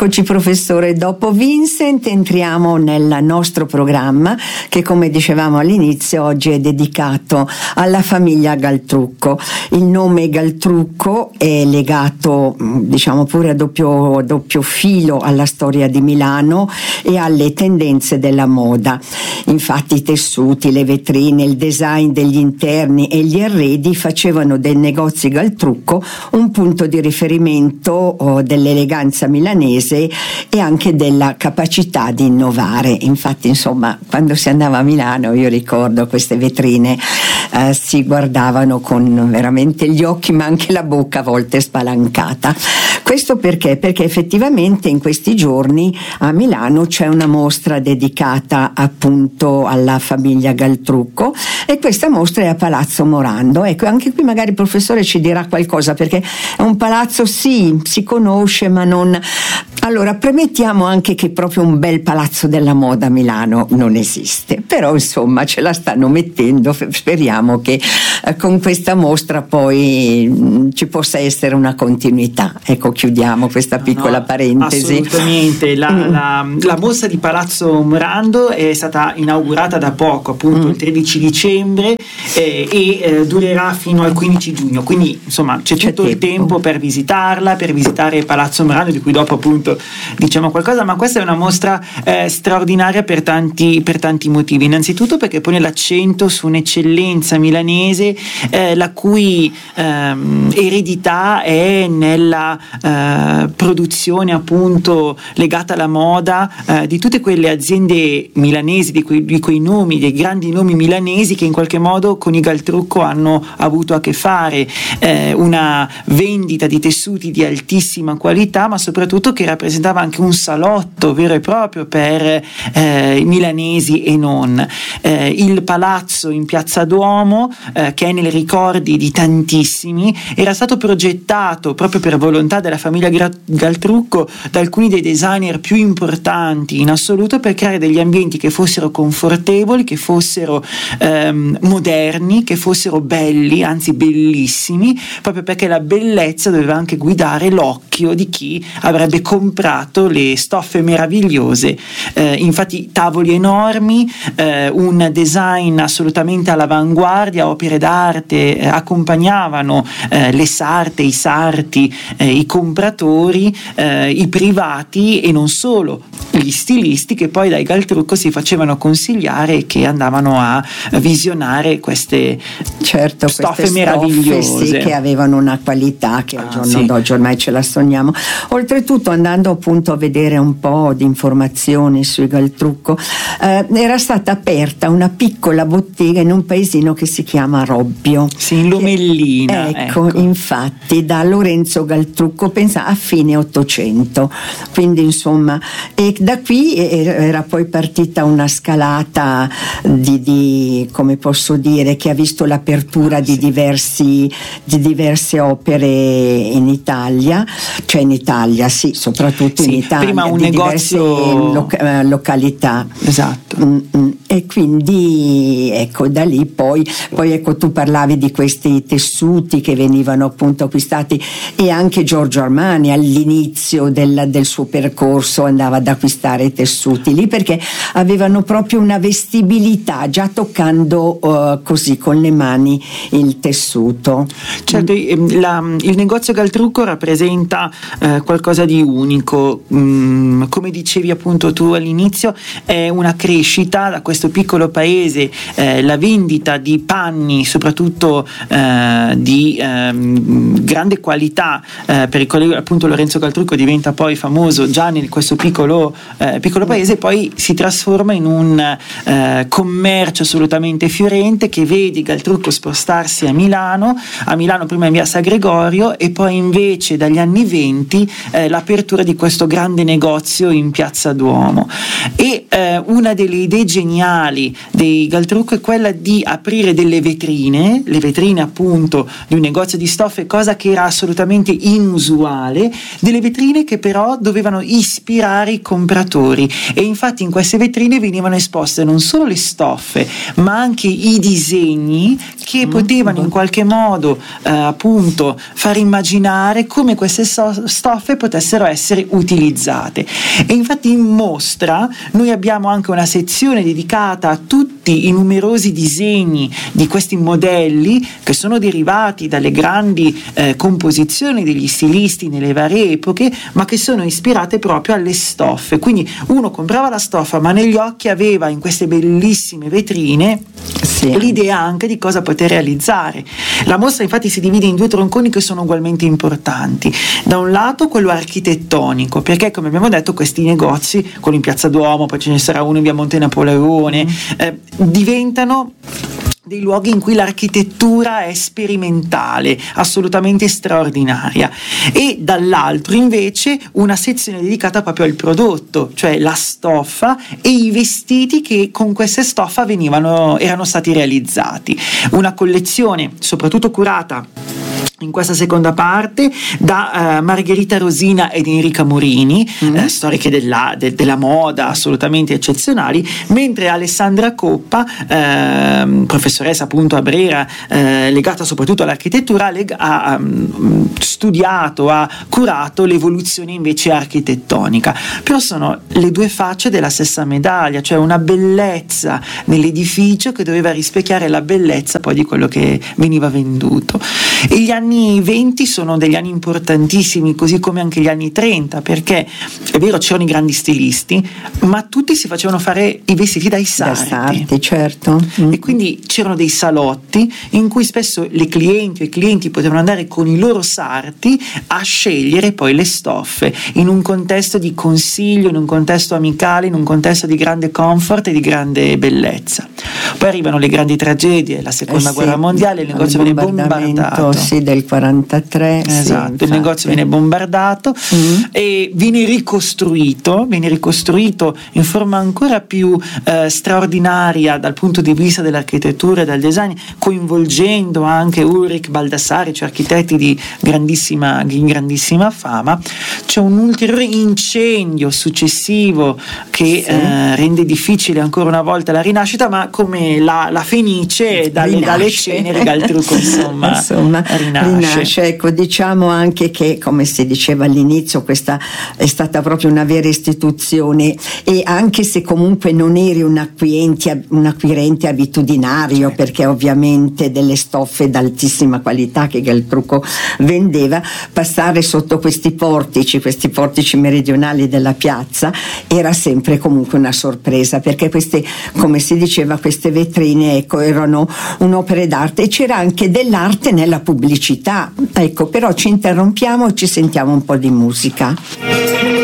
Eccoci professore, dopo Vincent entriamo nel nostro programma che, come dicevamo all'inizio, oggi è dedicato alla famiglia Galtrucco. Il nome Galtrucco è legato, diciamo pure a doppio filo, alla storia di Milano e alle tendenze della moda. Infatti i tessuti, le vetrine, il design degli interni e gli arredi facevano dei negozi Galtrucco un punto di riferimento dell'eleganza milanese e anche della capacità di innovare. Infatti, insomma, quando si andava a Milano, io ricordo queste vetrine si guardavano con veramente gli occhi, ma anche la bocca a volte spalancata. Questo perché? Perché effettivamente in questi giorni a Milano c'è una mostra dedicata appunto alla famiglia Galtrucco, e questa mostra è a Palazzo Morando. Ecco, anche qui magari il professore ci dirà qualcosa, perché è un palazzo, sì, si conosce, ma non... Allora, premettiamo anche che proprio un bel palazzo della moda a Milano non esiste, però insomma ce la stanno mettendo. Speriamo che con questa mostra poi ci possa essere una continuità. Ecco, chiudiamo questa piccola parentesi. Assolutamente. La mostra di Palazzo Morando è stata inaugurata da poco, appunto il 13 dicembre, e durerà fino al 15 giugno, quindi insomma c'è tutto il tempo per visitarla, per visitare Palazzo Morando, di cui dopo appunto diciamo qualcosa. Ma questa è una mostra straordinaria per tanti motivi. Innanzitutto perché pone l'accento su un'eccellenza milanese la cui eredità è nella produzione appunto legata alla moda di tutte quelle aziende milanesi, di quei nomi, dei grandi nomi milanesi che in qualche modo con i Galtrucco hanno avuto a che fare, una vendita di tessuti di altissima qualità, ma soprattutto che rappresentava anche un salotto vero e proprio per i milanesi e non. Il palazzo in Piazza Duomo, che è nei ricordi di tantissimi, era stato progettato proprio per volontà della famiglia Galtrucco da alcuni dei designer più importanti in assoluto, per creare degli ambienti che fossero confortevoli, che fossero moderni, che fossero belli, anzi bellissimi, proprio perché la bellezza doveva anche guidare l'occhio di chi avrebbe comprato le stoffe meravigliose. Infatti tavoli enormi, un design assolutamente all'avanguardia, opere d'arte accompagnavano le sarte, i sarti, i compratori, i privati, e non solo, gli stilisti che poi dai Galtrucco si facevano consigliare e che andavano a visionare queste stoffe meravigliose, sì, che avevano una qualità che al giorno d'oggi ormai ce la sogniamo. Oltretutto, andando appunto a vedere un po' di informazioni sui Galtrucco, era stata aperta una piccola bottega in un paesino che si chiama Robbio, in Lomellina, ecco, infatti da Lorenzo Galtrucco, pensa, a fine 800, quindi insomma, e da qui era poi partita una scalata di come posso dire, che ha visto l'apertura di diverse opere in Italia, cioè in Italia, sì, soprattutto in Italia, prima un di negozio diverse località. Esatto. E quindi ecco, da lì poi ecco, tu parlavi di questi tessuti che venivano appunto acquistati, e anche Giorgio Armani all'inizio del suo percorso andava ad acquistare i tessuti lì, perché avevano proprio una vestibilità, già toccando così con le mani il tessuto. Certo, il negozio Galtrucco rappresenta qualcosa di unico, come dicevi appunto tu all'inizio, è una crescita da questo piccolo paese, la vendita di panni soprattutto di grande qualità, per il quale appunto Lorenzo Galtrucco diventa poi famoso già in questo piccolo paese, poi si trasforma in un commercio assolutamente fiorente, che vede Galtrucco spostarsi a Milano prima in via San Gregorio, e poi invece dagli anni 20 l'apertura di questo grande negozio in Piazza Duomo. E una delle idee geniali dei Galtrucco è quella di aprire delle vetrine, le vetrine appunto di un negozio di stoffe, cosa che era assolutamente inusuale, delle vetrine che però dovevano ispirare i compratori, e infatti in queste vetrine venivano esposte non solo le stoffe ma anche i disegni che potevano in qualche modo appunto far immaginare come queste stoffe potessero essere utilizzate. E infatti in mostra noi abbiamo anche una sezione dedicata a tutti i numerosi disegni di questi modelli che sono derivati dalle grandi composizioni degli stilisti nelle varie epoche, ma che sono ispirate proprio alle stoffe. Quindi uno comprava la stoffa, ma negli occhi aveva in queste bellissime vetrine l'idea anche di cosa poter realizzare. La mostra infatti si divide in due tronconi che sono ugualmente importanti. Da un lato quello architettonico, perché come abbiamo detto questi negozi, quello in Piazza Duomo, poi ce ne sarà uno in via Monte Napoleone, diventano dei luoghi in cui l'architettura è sperimentale, assolutamente straordinaria, e dall'altro invece una sezione dedicata proprio al prodotto, cioè la stoffa e i vestiti che con questa stoffa erano stati realizzati. Una collezione soprattutto curata in questa seconda parte da Margherita Rosina ed Enrica Morini, storiche della moda assolutamente eccezionali, mentre Alessandra Coppa, professoressa appunto a Brera, legata soprattutto all'architettura, ha studiato, ha curato l'evoluzione invece architettonica. Però sono le due facce della stessa medaglia, cioè una bellezza nell'edificio che doveva rispecchiare la bellezza poi di quello che veniva venduto. E gli anni 20 sono degli anni importantissimi, così come anche gli anni 30, perché è vero c'erano i grandi stilisti, ma tutti si facevano fare i vestiti dai sarti, certo. E quindi c'erano dei salotti in cui spesso le clienti o i clienti potevano andare con i loro sarti a scegliere poi le stoffe, in un contesto di consiglio, in un contesto amicale, in un contesto di grande comfort e di grande bellezza. Poi arrivano le grandi tragedie, la seconda guerra mondiale, il negozio viene bombardato. Sì, del 43. Esatto, il negozio viene bombardato e viene ricostruito in forma ancora più straordinaria dal punto di vista dell'architettura e del design, coinvolgendo anche Ulrich Baldassari, cioè architetti di grandissima fama. C'è un ulteriore incendio successivo che rende difficile ancora una volta la rinascita, ma come la Fenice dalle ceneri, dal trucco insomma rinasce. Ecco, diciamo anche che, come si diceva all'inizio, questa è stata proprio una vera istituzione, e anche se comunque non eri un acquirente abitudinario, perché ovviamente delle stoffe d'altissima qualità che Galtruco vendeva, passare sotto questi portici meridionali della piazza era sempre comunque una sorpresa, perché queste, come si diceva, queste vetrine, ecco, erano un'opera d'arte, e c'era anche dell'arte nella pubblicità. Ecco, però ci interrompiamo e ci sentiamo un po' di musica.